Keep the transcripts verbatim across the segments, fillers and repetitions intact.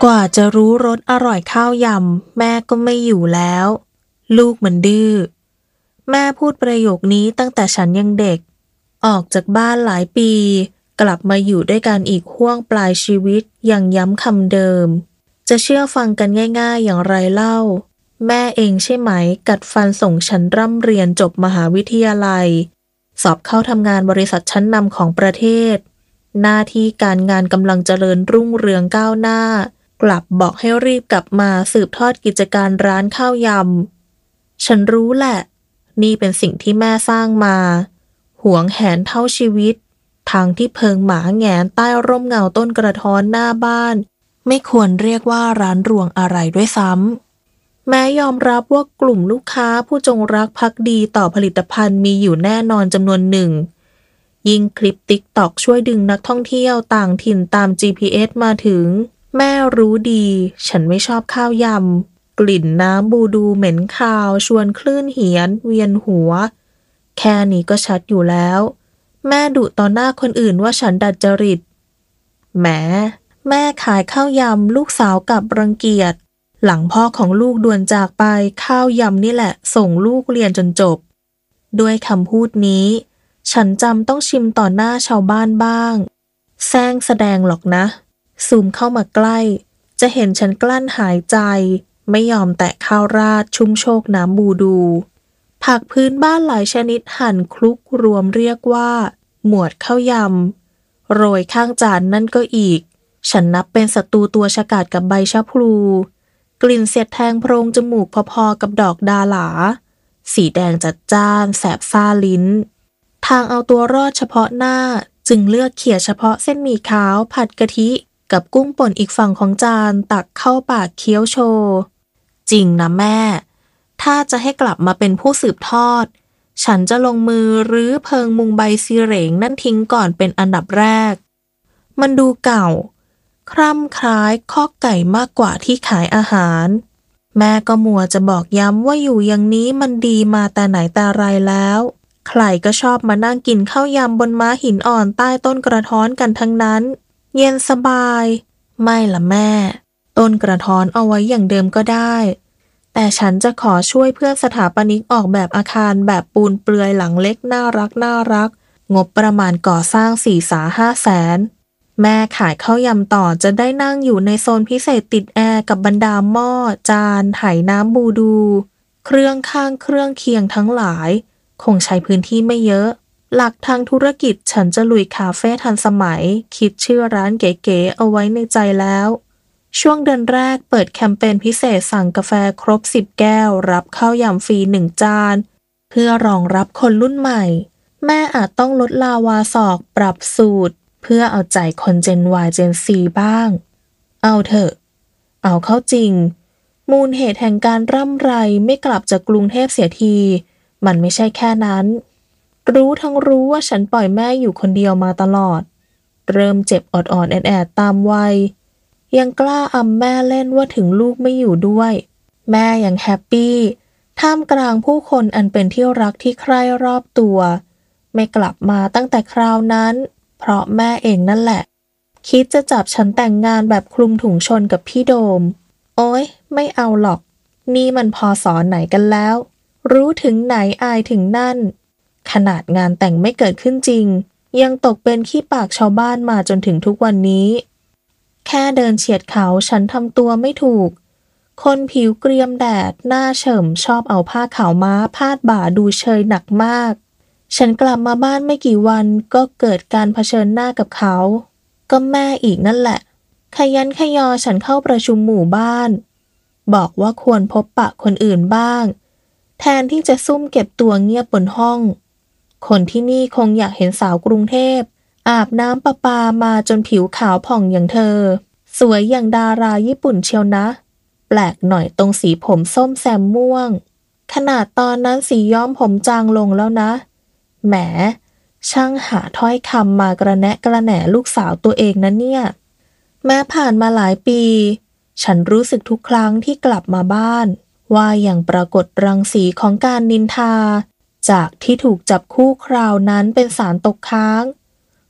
กว่าจะรู้รสอร่อยข้าวยำแม่ก็ไม่อยู่แล้วลูกมันดื้อแม่พูดประโยคนี้ตั้งแต่ฉันยังเด็กออกจากบ้านหลายปีกลับมาอยู่ด้วยกันอีกห้วงปลายชีวิตยังย้ำคำเดิมจะเชื่อฟังกันง่ายๆอย่างไรเล่าแม่เองใช่ไหมกัดฟันส่งฉันร่ำเรียนจบมหาวิทยาลัยสอบเข้าทำงานบริษัทชั้นนำของประเทศหน้าที่การงานกำลังเจริญรุ่งเรืองก้าวหน้ากลับบอกให้รีบกลับมาสืบทอดกิจการร้านข้าวยำฉันรู้แหละนี่เป็นสิ่งที่แม่สร้างมาหวงแหนเท่าชีวิตทางที่เพิงหมาแหงนใต้ร่มเงาต้นกระท้อนหน้าบ้านไม่ควรเรียกว่าร้านรวงอะไรด้วยซ้ำแม้ยอมรับว่ากลุ่มลูกค้าผู้จงรักภักดีต่อผลิตภัณฑ์มีอยู่แน่นอนจำนวนหนึ่งยิ่งคลิป ติ๊กต็อก ช่วยดึงนักท่องเที่ยวต่างถิ่นตาม จี พี เอส มาถึงแม่รู้ดีฉันไม่ชอบข้าวยำกลิ่นน้ำบูดูเหม็นคาวชวนคลื่นเหียนเวียนหัวแค่นี้ก็ชัดอยู่แล้วแม่ดุต่อหน้าคนอื่นว่าฉันดัดจริตแหมแม่ขายข้าวยำลูกสาวกลับรังเกียจหลังพ่อของลูกด่วนจากไปข้าวยำนี่แหละส่งลูกเรียนจนจบด้วยคำพูดนี้ฉันจำต้องชิมต่อหน้าชาวบ้านบ้างแซงแสดงหรอกนะซูมเข้ามาใกล้จะเห็นฉันกลั้นหายใจไม่ยอมแตะข้าวราดชุ่มโชคน้ำบูดูผักพื้นบ้านหลายชนิดหั่นคลุกรวมเรียกว่าหมวดข้าวยำโรยข้างจานนั่นก็อีกฉันนับเป็นศัตรูตัวฉกาจกับใบชะพลูกลิ่นเสียดแทงโพรงจมูกพอๆกับดอกดาหลาสีแดงจัดจ้านแสบซ่าลิ้นทางเอาตัวรอดเฉพาะหน้าจึงเลือกเขี่ยเฉพาะเส้นหมี่ขาวผัดกะทิกับกุ้งป่นอีกฝั่งของจานตักเข้าปากเคี้ยวโชว์จริงนะแม่ถ้าจะให้กลับมาเป็นผู้สืบทอดฉันจะลงมือรื้อเพิงมุงใบซีเหรงนั่นทิ้งก่อนเป็นอันดับแรกมันดูเก่าคร่ำคล้ายคอกไก่มากกว่าที่ขายอาหารแม่ก็มัวจะบอกย้ำว่าอยู่อย่างนี้มันดีมาแต่ไหนแต่ไรแล้วใครก็ชอบมานั่งกินข้าวยำบนม้าหินอ่อนใต้ต้นกระท้อนกันทั้งนั้นเย็นสบายไม่ล่ะแม่ต้นกระท้อนเอาไว้อย่างเดิมก็ได้แต่ฉันจะขอช่วยเพื่อนสถาปนิกออกแบบอาคารแบบปูนเปลือยหลังเล็กน่ารักน่ารักงบประมาณก่อสร้างสี่สาห้าแสนแม่ขายข้าวยำต่อจะได้นั่งอยู่ในโซนพิเศษติดแอร์กับบรรดาหม้อจานไหน้ำบูดูเครื่องข้างเครื่องเคียงทั้งหลายคงใช้พื้นที่ไม่เยอะหลักทางธุรกิจฉันจะลุยคาเฟ่ทันสมัยคิดชื่อร้านเก๋ๆเอาไว้ในใจแล้วช่วงเดือนแรกเปิดแคมเปญพิเศษสั่งกาแฟครบสิบแก้วรับข้าวยำฟรีหนึ่งจานเพื่อรองรับคนรุ่นใหม่แม่อาจต้องลดลาวาศอกปรับสูตรเพื่อเอาใจคนเจน Y เจน ซี บ้างเอาเถอะเอาเข้าจริงมูลเหตุแห่งการร่ำไรไม่กลับจากกรุงเทพเสียทีมันไม่ใช่แค่นั้นรู้ทั้งรู้ว่าฉันปล่อยแม่อยู่คนเดียวมาตลอดเริ่มเจ็บออดๆแอดๆตามวัยยังกล้าอำแม่เล่นว่าถึงลูกไม่อยู่ด้วยแม่ยังแฮปปี้ท่ามกลางผู้คนอันเป็นที่รักที่ใคร่รอบตัวไม่กลับมาตั้งแต่คราวนั้นเพราะแม่เองนั่นแหละคิดจะจับฉันแต่งงานแบบคลุมถุงชนกับพี่โดมโอ๊ยไม่เอาหรอกนี่มันพศไหนกันแล้วรู้ถึงไหนอายถึงนั่นขนาดงานแต่งไม่เกิดขึ้นจริงยังตกเป็นขี้ปากชาวบ้านมาจนถึงทุกวันนี้แค่เดินเฉียดเขาฉันทำตัวไม่ถูกคนผิวเกรียมแดดหน้าเฉิมชอบเอาผ้าขาวม้าพาดบ่าดูเชยหนักมากฉันกลับมาบ้านไม่กี่วันก็เกิดการเผชิญหน้ากับเขาก็แม่อีกนั่นแหละขยันขยอฉันเข้าประชุมหมู่บ้านบอกว่าควรพบปะคนอื่นบ้างแทนที่จะซุ่มเก็บตัวเงียบบนห้องคนที่นี่คงอยากเห็นสาวกรุงเทพอาบน้ำประปามาจนผิวขาวผ่องอย่างเธอสวยอย่างดาราญี่ปุ่นเชียวนะแปลกหน่อยตรงสีผมส้มแซมม่วงขนาดตอนนั้นสีย้อมผมจางลงแล้วนะแหมช่างหาถ้อยคำมากระแนะกระแหน่ลูกสาวตัวเองนะเนี่ยแม้ผ่านมาหลายปีฉันรู้สึกทุกครั้งที่กลับมาบ้านว่ายังปรากฏรังสีของการนินทาจากที่ถูกจับคู่คราวนั้นเป็นสารตกค้าง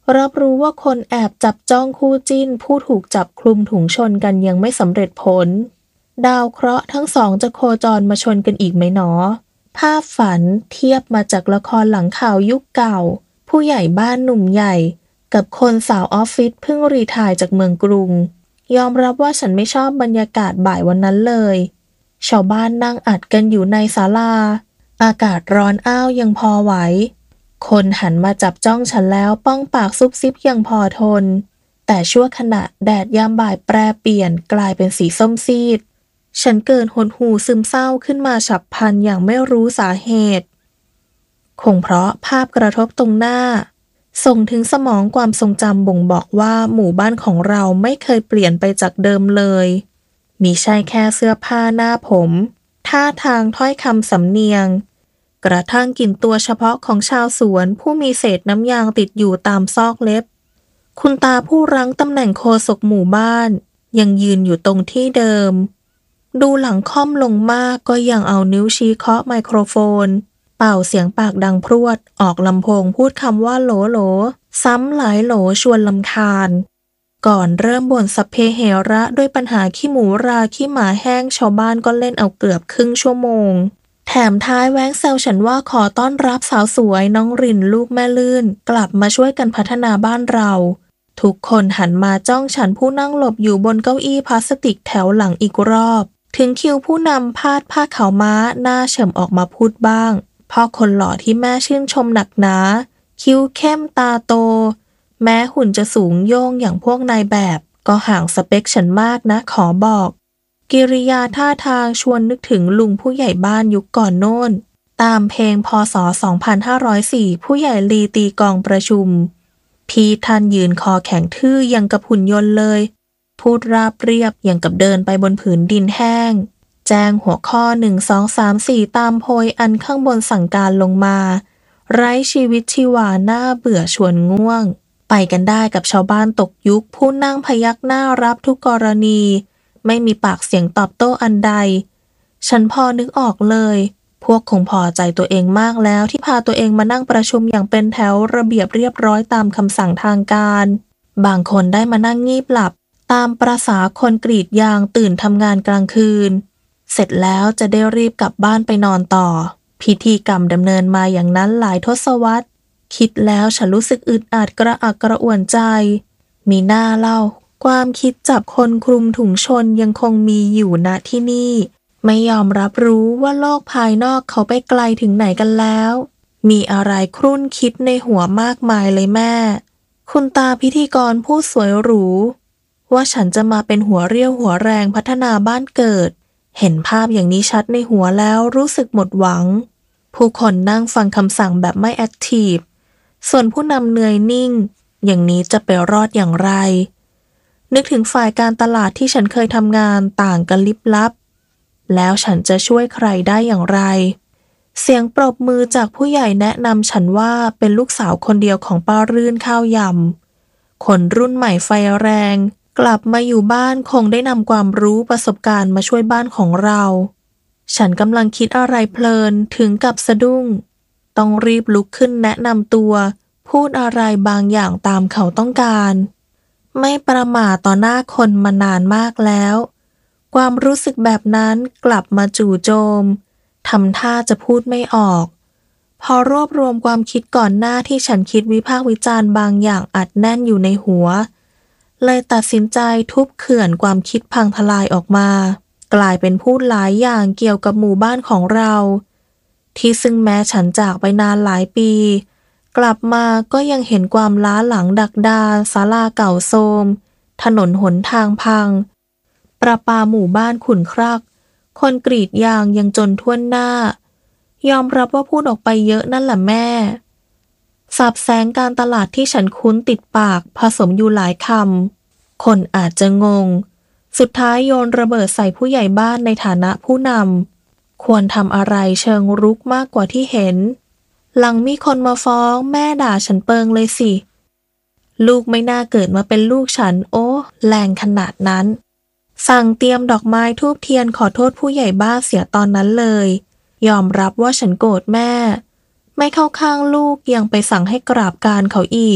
รับรู้ว่าคนแอบจับจ้องคู่จิ้นผู้ถูกจับคลุมถุงชนกันยังไม่สำเร็จผลดาวเคราะห์ทั้งสองจะโคจรมาชนกันอีกไหมหนอภาพฝันเทียบมาจากละครหลังข่าวยุคเก่าผู้ใหญ่บ้านหนุ่มใหญ่กับคนสาวออฟฟิศเพิ่งรีไทร์จากเมืองกรุงยอมรับว่าฉันไม่ชอบบรรยากาศบ่ายวันนั้นเลยชาวบ้านนั่งอัดกันอยู่ในศาลาอากาศร้อนอ้าวยังพอไหวคนหันมาจับจ้องฉันแล้วป้องปากซุบซิบยังพอทนแต่ชั่วขณะแดดยามบ่ายแปรเปลี่ยนกลายเป็นสีส้มซีดฉันเกิดหดหู่ซึมเศร้าขึ้นมาฉับพลันอย่างไม่รู้สาเหตุคงเพราะภาพกระทบตรงหน้าส่งถึงสมองความทรงจำบ่งบอกว่าหมู่บ้านของเราไม่เคยเปลี่ยนไปจากเดิมเลยมิใช่แค่เสื้อผ้าหน้าผมท่าทางถ้อยคำสำเนียงกระทั่งกลิ่นตัวเฉพาะของชาวสวนผู้มีเศษน้ำยางติดอยู่ตามซอกเล็บคุณตาผู้รั้งตำแหน่งโฆษกหมู่บ้านยังยืนอยู่ตรงที่เดิมดูหลังค่อมลงมากก็ยังเอานิ้วชี้เคาะไมโครโฟนเป่าเสียงปากดังพรวดออกลำโพงพูดคำว่าโหลโหลซ้ำหลายโหลชวนลำคาญก่อนเริ่มบ่นสัพเพเหระด้วยปัญหาขี้หมูราขี้หมาแห้งชาวบ้านก็เล่นเอาเกือบครึ่งชั่วโมงแถมท้ายแว้งแซวฉันว่าขอต้อนรับสาวสวยน้องรินลูกแม่ลื่นกลับมาช่วยกันพัฒนาบ้านเราทุกคนหันมาจ้องฉันผู้นั่งหลบอยู่บนเก้าอี้พลาสติกแถวหลังอีกรอบถึงคิวผู้นำพาดผ้าขาวม้าหน้าเฉิมออกมาพูดบ้างพ่อคนหล่อที่แม่ชื่นชมหนักหนาคิ้วเข้มตาโตแม้หุ่นจะสูงโย่งอย่างพวกนายแบบก็ห่างสเปคฉันมากนะขอบอกกิริยาท่าทางชวนนึกถึงลุงผู้ใหญ่บ้านยุคก่อนโน่นตามเพลงพ.ศ. สองพันห้าร้อยสี่ผู้ใหญ่ลีตีกองประชุมพี่ท่านยืนคอแข็งทื่อยังกับหุ่นยนต์เลยพูดราบเรียบอย่างกับเดินไปบนผืนดินแห้งแจ้งหัวข้อหนึ่ง สอง สาม สี่ตามโพยอันข้างบนสั่งการลงมาไร้ชีวิตชีวาหน้าเบื่อชวนง่วงไปกันได้กับชาวบ้านตกยุคผู้นั่งพยักหน้ารับทุกกรณีไม่มีปากเสียงตอบโต้อันใดฉันพอนึกออกเลยพวกคงพอใจตัวเองมากแล้วที่พาตัวเองมานั่งประชุมอย่างเป็นแถวระเบียบเรียบร้อยตามคำสั่งทางการบางคนได้มานั่งงีบหลับตามประสาคนกรีดยางตื่นทำงานกลางคืนเสร็จแล้วจะได้รีบกลับบ้านไปนอนต่อพิธีกรรมดำเนินมาอย่างนั้นหลายทศวรรษคิดแล้วฉันรู้สึกอึดอัดกระอักกระอ่วนใจมีหน้าเล่าความคิดจับคนคลุมถุงชนยังคงมีอยู่ณที่นี่ไม่ยอมรับรู้ว่าโลกภายนอกเขาไปไกลถึงไหนกันแล้วมีอะไรครุ่นคิดในหัวมากมายเลยแม่คุณตาพิธีกรผู้สวยหรูว่าฉันจะมาเป็นหัวเรี่ยวหัวแรงพัฒนาบ้านเกิดเห็นภาพอย่างนี้ชัดในหัวแล้วรู้สึกหมดหวังผู้คนนั่งฟังคำสั่งแบบไม่แอคทีฟส่วนผู้นำเหนื่อยนิ่งอย่างนี้จะไปรอดอย่างไรนึกถึงฝ่ายการตลาดที่ฉันเคยทำงานต่างกันลิบลับแล้วฉันจะช่วยใครได้อย่างไรเสียงปรบมือจากผู้ใหญ่แนะนำฉันว่าเป็นลูกสาวคนเดียวของป้ารื่นข้าวยำคนรุ่นใหม่ไฟแรงกลับมาอยู่บ้านคงได้นำความรู้ประสบการณ์มาช่วยบ้านของเราฉันกำลังคิดอะไรเพลินถึงกับสะดุ้งต้องรีบลุกขึ้นแนะนำตัวพูดอะไรบางอย่างตามเขาต้องการไม่ประมาทต่อหน้าคนมานานมากแล้วความรู้สึกแบบนั้นกลับมาจู่โจมทำท่าจะพูดไม่ออกพอรวบรวมความคิดก่อนหน้าที่ฉันคิดวิพากษ์วิจารณ์บางอย่างอัดแน่นอยู่ในหัวเลยตัดสินใจทุบเขื่อนความคิดพังทลายออกมากลายเป็นพูดหลายอย่างเกี่ยวกับหมู่บ้านของเราที่ซึ่งแม้ฉันจากไปนานหลายปีกลับมาก็ยังเห็นความล้าหลังดักดานศาลาเก่าโทรมถนนหนทางพังประปาหมู่บ้านขุ่นครักคนกรีดยางยังจนท่วนหน้ายอมรับว่าพูดออกไปเยอะนั่นแหละแม่สับแสงการตลาดที่ฉันคุ้นติดปากผสมอยู่หลายคำคนอาจจะงงสุดท้ายโยนระเบิดใส่ผู้ใหญ่บ้านในฐานะผู้นำควรทำอะไรเชิงรุกมากกว่าที่เห็นหลังมีคนมาฟ้องแม่ด่าฉันเปิงเลยสิลูกไม่น่าเกิดมาเป็นลูกฉันโอ้แรงขนาดนั้นสั่งเตรียมดอกไม้ธูปเทียนขอโทษผู้ใหญ่บ้านเสียตอนนั้นเลยยอมรับว่าฉันโกรธแม่ไม่เข้าข้างลูกยังไปสั่งให้กราบการเขาอีกพ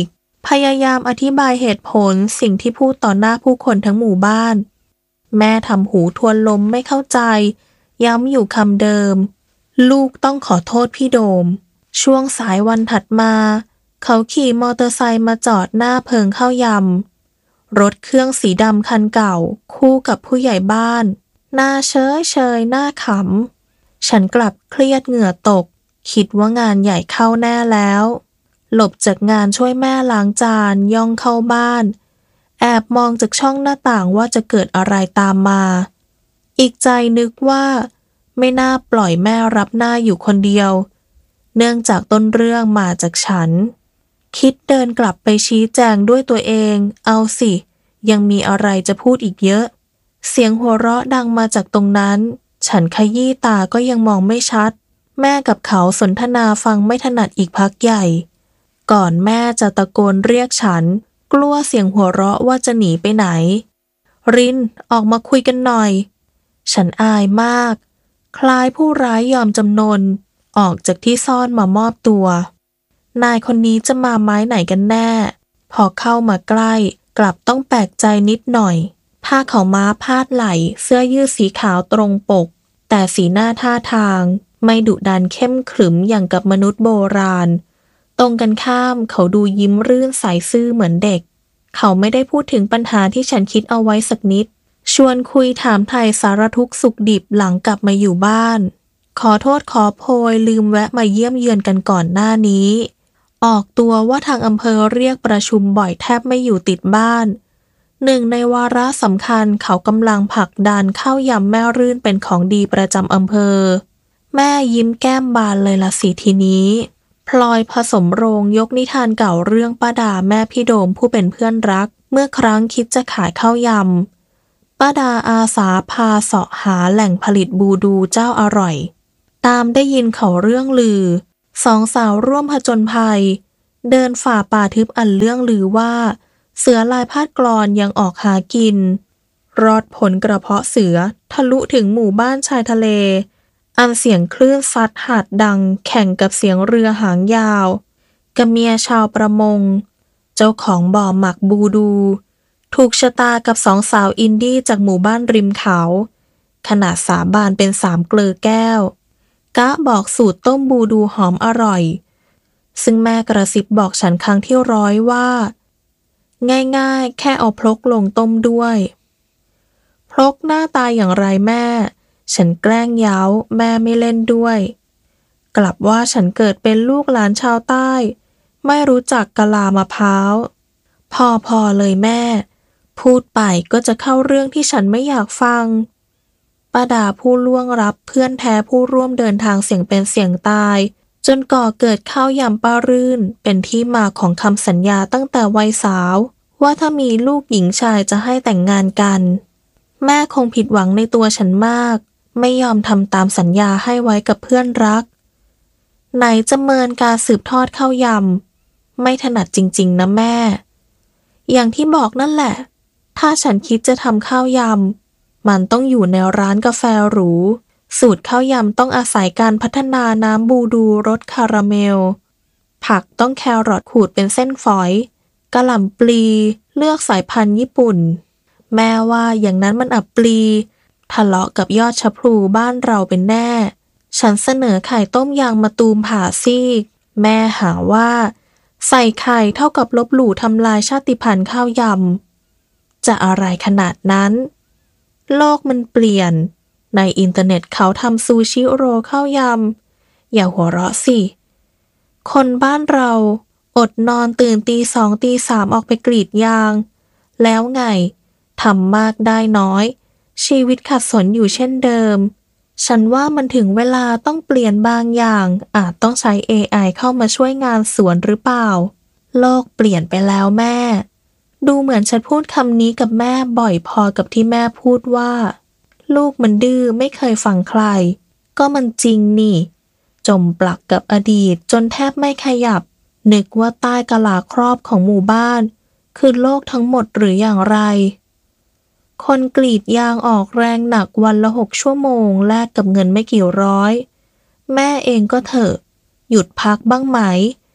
พยายามอธิบายเหตุผลสิ่งที่พูดต่อหน้าผู้คนทั้งหมู่บ้านแม่ทำหูทวนลมไม่เข้าใจย้ำอยู่คำเดิมลูกต้องขอโทษพี่โดมช่วงสายวันถัดมาเขาขี่มอเตอร์ไซค์มาจอดหน้าเพิงข้าวยำรถเครื่องสีดำคันเก่าคู่กับผู้ใหญ่บ้านหน้าเฉยเฉยหน้าขำฉันกลับเครียดเหงื่อตกคิดว่างานใหญ่เข้าแน่แล้วหลบจากงานช่วยแม่ล้างจานย่องเข้าบ้านแอบมองจากช่องหน้าต่างว่าจะเกิดอะไรตามมาอีกใจนึกว่าไม่น่าปล่อยแม่รับหน้าอยู่คนเดียวเนื่องจากต้นเรื่องมาจากฉันคิดเดินกลับไปชี้แจงด้วยตัวเองเอาสิยังมีอะไรจะพูดอีกเยอะเสียงหัวเราะดังมาจากตรงนั้นฉันขยี้ตาก็ยังมองไม่ชัดแม่กับเขาสนทนาฟังไม่ถนัดอีกพักใหญ่ก่อนแม่จะตะโกนเรียกฉันกลัวเสียงหัวเราะว่าจะหนีไปไหนรินออกมาคุยกันหน่อยฉันอายมากคล้ายผู้ร้ายยอมจำนนออกจากที่ซ่อนมามอบตัวนายคนนี้จะมาไม้ไหนกันแน่พอเข้ามาใกล้กลับต้องแปลกใจนิดหน่อยผ้าขาวม้าพาดไหล่เสื้อยืดสีขาวตรงปกแต่สีหน้าท่าทางไม่ดุดันเข้มขรึมอย่างกับมนุษย์โบราณตรงกันข้ามเขาดูยิ้มรื่นใสซื่อเหมือนเด็กเขาไม่ได้พูดถึงปัญหาที่ฉันคิดเอาไว้สักนิดชวนคุยถามไถ่สารทุกข์สุขดิบหลังกลับมาอยู่บ้านขอโทษขอโพยลืมแวะมาเยี่ยมเยือนกันก่อนหน้านี้ออกตัวว่าทางอำเภอเรียกประชุมบ่อยแทบไม่อยู่ติดบ้านหนึ่งในวาระสำคัญเขากำลังผลักดันข้าวยำแม่รื่นเป็นของดีประจำอำเภอแม่ยิ้มแก้มบานเลยละสิทีนี้พลอยผสมโรงยกนิทานเก่าเรื่องป้าดาแม่พี่โดมผู้เป็นเพื่อนรักเมื่อครั้งคิดจะขายข้าวยำป้าดาอาสาพาเสาะหาแหล่งผลิตบูดูเจ้าอร่อยตามได้ยินเขาเรื่องลือสองสาวร่วมผจญภัยเดินฝ่าป่าทึบอันเรื่องลือว่าเสือลายพาดกลอนยังออกหากินรอดผลกระเพาะเสือทะลุถึงหมู่บ้านชายทะเลอันเสียงคลื่นซัดหาดดังแข่งกับเสียงเรือหางยาวกะเมียชาวประมงเจ้าของบ่อหมักบูดูถูกชะตากับสองสาวอินดี้จากหมู่บ้านริมเขาขนาดสาบานเป็นสามเกลือแก้วกะบอกสูตรต้มบูดูหอมอร่อยซึ่งแม่กระซิบบอกฉันครั้งที่ร้อยว่าง่ายๆแค่เอาพลกลงต้มด้วยพลกหน้าตาอย่างไรแม่ฉันแกล้งเย้าแม่ไม่เล่นด้วยกลับว่าฉันเกิดเป็นลูกหลานชาวใต้ไม่รู้จักกะลามะพร้าวพอพอเลยแม่พูดไปก็จะเข้าเรื่องที่ฉันไม่อยากฟังป้าดาผู้ล่วงรับเพื่อนแท้ผู้ร่วมเดินทางเสี่ยงเป็นเสี่ยงตายจนก่อเกิดข้าวยำป้ารื่นเป็นที่มาของคำสัญญาตั้งแต่วัยสาวว่าถ้ามีลูกหญิงชายจะให้แต่งงานกันแม่คงผิดหวังในตัวฉันมากไม่ยอมทำตามสัญญาให้ไว้กับเพื่อนรักไหนจะเมินการสืบทอดข้าวยำไม่ถนัดจริงๆนะแม่อย่างที่บอกนั่นแหละถ้าฉันคิดจะทำข้าวยำมันต้องอยู่ในร้านกาแฟหรูสูตรข้าวยำต้องอาศัยการพัฒนาน้ำบูดูรสคาราเมลผักต้องแครอทขูดเป็นเส้นฝอยกะหล่ำปลีเลือกสายพันธุ์ญี่ปุ่นแม่ว่าอย่างนั้นมันอับปลีทะเลาะกับยอดชะพลูบ้านเราเป็นแน่ฉันเสนอไข่ต้มยางมะตูมผ่าซีกแม่หาว่าใส่ไข่เท่ากับลบหลู่ทำลายชาติพันธุ์ข้าวยำจะอะไรขนาดนั้นโลกมันเปลี่ยนในอินเทอร์เน็ตเขาทำซูชิโรข้าวยำอย่าหัวเราะสิคนบ้านเราอดนอนตื่นตีสองตีสามออกไปกรีดยางแล้วไงทำมากได้น้อยชีวิตขัดสนอยู่เช่นเดิมฉันว่ามันถึงเวลาต้องเปลี่ยนบางอย่างอาจต้องใช้ เอ ไอ เข้ามาช่วยงานสวนหรือเปล่าโลกเปลี่ยนไปแล้วแม่ดูเหมือนฉันพูดคำนี้กับแม่บ่อยพอกับที่แม่พูดว่าลูกมันดื้อไม่เคยฟังใครก็มันจริงนี่จมปลักกับอดีตจนแทบไม่ขยับนึกว่าใต้กะลาครอบของหมู่บ้านคือโลกทั้งหมดหรืออย่างไรคนกรีดยางออกแรงหนักวันละหกชั่วโมงแลกกับเงินไม่กี่ร้อยแม่เองก็เถอะหยุดพักบ้างไหม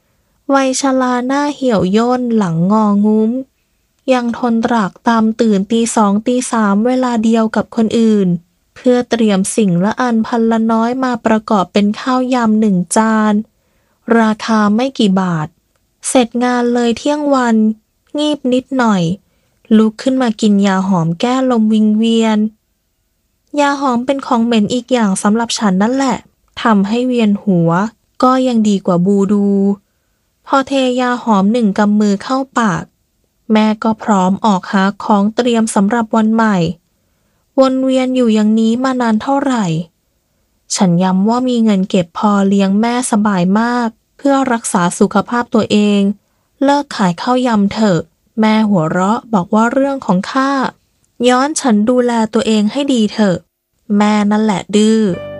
วัยชราหน้าเหี่ยวย่นหลังงองุ้มยังทนตรากตามตื่นตีสองตีสามเวลาเดียวกับคนอื่นเพื่อเตรียมสิ่งละอันพันละน้อยมาประกอบเป็นข้าวยำหนึ่งจานราคาไม่กี่บาทเสร็จงานเลยเที่ยงวันงีบนิดหน่อยลุกขึ้นมากินยาหอมแก้ลมวิงเวียนยาหอมเป็นของเหม็นอีกอย่างสำหรับฉันนั่นแหละทำให้เวียนหัวก็ยังดีกว่าบูดูพอเทยาหอมหนึ่งกำมือเข้าปากแม่ก็พร้อมออกหาของเตรียมสำหรับวันใหม่วนเวียนอยู่อย่างนี้มานานเท่าไหร่ฉันย้ำว่ามีเงินเก็บพอเลี้ยงแม่สบายมากเพื่อรักษาสุขภาพตัวเองเลิกขายข้าวยำเถอะแม่หัวเราะบอกว่าเรื่องของข้าย้อนฉันดูแลตัวเองให้ดีเถอะแม่นั่นแหละดื้อ